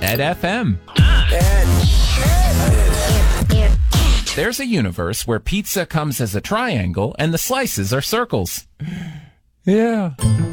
Ed FM. There's a universe where pizza comes as a triangle and the slices are circles. Yeah.